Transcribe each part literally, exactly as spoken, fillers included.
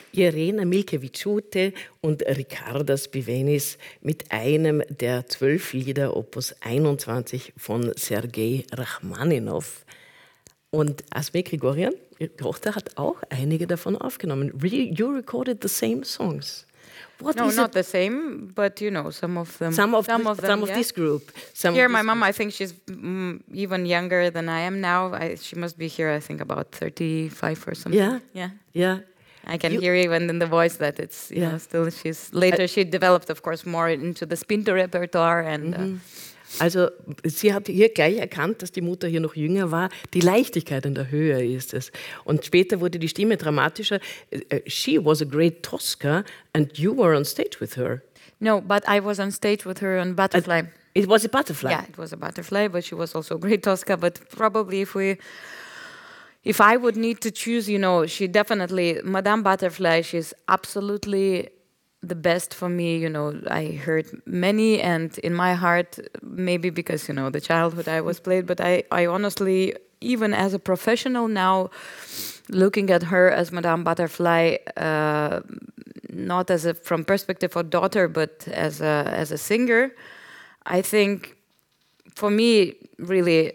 Irena Milkevičiūtė und Ricarda Spivenis mit einem der zwölf Lieder Opus einundzwanzig von Sergei Rachmaninov. Und Asmik Grigoryan, ihre Tochter, hat auch einige davon aufgenommen. You recorded the same songs. What no, not it? the same, but you know, some of them. Some of, some the, of, them, some of yeah. this group. Some here, of my this mom, group. I think she's mm, even younger than I am now. I, she must be here, I think, about thirty-five or something. Yeah, yeah, yeah. I can you, hear even in the voice that it's you yeah. know still she's later I, she developed, of course, more into the Spinto repertoire and. Mm-hmm. uh, Also sie hat hier gleich erkannt, dass die Mutter hier noch jünger war. Die Leichtigkeit in der Höhe ist es. Und später wurde die Stimme dramatischer. She was a great Tosca and you were on stage with her. No, but I was on stage with her on Butterfly. And it was a Butterfly? Yeah, it was a Butterfly, but she was also a great Tosca. But probably if we... If I would need to choose, you know, she definitely... Madame Butterfly, she's absolutely... the best for me, you know, I heard many, and in my heart, maybe because, you know, the childhood I was played, but I, I honestly, even as a professional now, looking at her as Madame Butterfly, uh, not as a from perspective of daughter, but as a as a singer, I think, for me, really,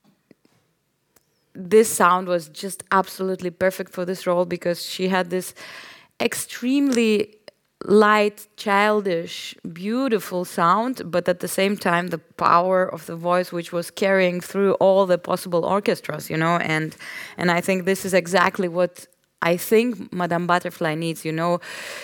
this sound was just absolutely perfect for this role because she had this extremely light, childish, beautiful sound, but at the same time the power of the voice which was carrying through all the possible orchestras, you know, and and I think this is exactly what I think Madame Butterfly needs, you know,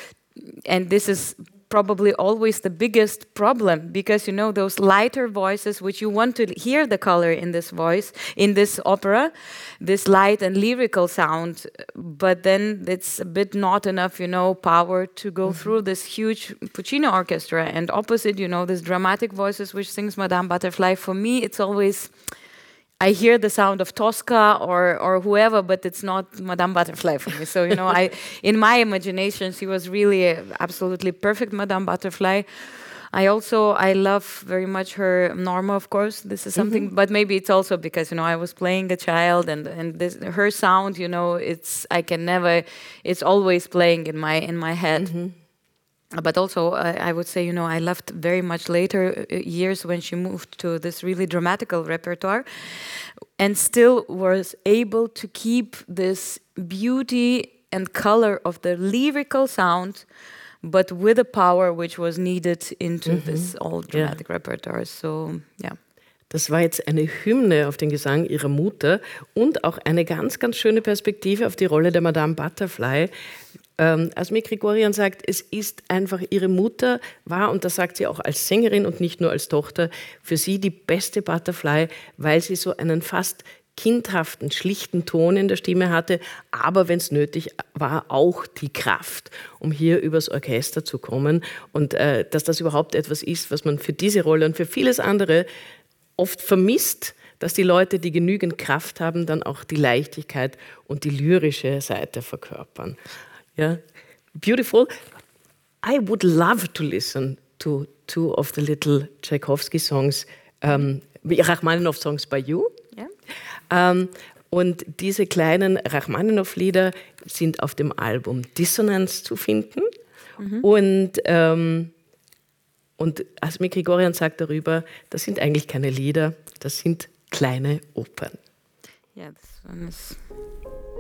and this is probably always the biggest problem because, you know, those lighter voices which you want to hear the color in this voice, in this opera, this light and lyrical sound, but then it's a bit not enough, you know, power to go mm-hmm. through this huge Puccini orchestra. And opposite, you know, these dramatic voices which sings Madame Butterfly, for me it's always... I hear the sound of Tosca or or whoever, but it's not Madame Butterfly for me. So, you know, I in my imagination, she was really a absolutely perfect Madame Butterfly. I also, I love very much her Norma, of course. This is something, mm-hmm. but maybe it's also because, you know, I was playing a child and, and this, her sound, you know, it's, I can never, it's always playing in my, in my head. Mm-hmm. But also, uh, I would say, you know, I loved very much later uh, years when she moved to this really dramatical repertoire and still was able to keep this beauty and color of the lyrical sound, but with a power which was needed into mm-hmm. this old dramatic yeah. repertoire. So, yeah. Das war jetzt eine Hymne auf den Gesang ihrer Mutter und auch eine ganz, ganz schöne Perspektive auf die Rolle der Madame Butterfly. Ähm, Asmik Grigoryan sagt, es ist einfach, ihre Mutter war, und das sagt sie auch als Sängerin und nicht nur als Tochter, für sie die beste Butterfly, weil sie so einen fast kindhaften, schlichten Ton in der Stimme hatte, aber wenn es nötig war, auch die Kraft, um hier übers Orchester zu kommen. Und äh, dass das überhaupt etwas ist, was man für diese Rolle und für vieles andere oft vermisst, dass die Leute, die genügend Kraft haben, dann auch die Leichtigkeit und die lyrische Seite verkörpern. Yeah, beautiful. I would love to listen to two of the little Tchaikovsky songs, um, Rachmaninoff songs by you. Yeah. Um, und diese kleinen Rachmaninoff-Lieder sind auf dem Album Dissonance zu finden. Mhm. Und, um, und Asmik Grigoryan sagt darüber, das sind eigentlich keine Lieder, das sind kleine Opern. Yeah, this one is...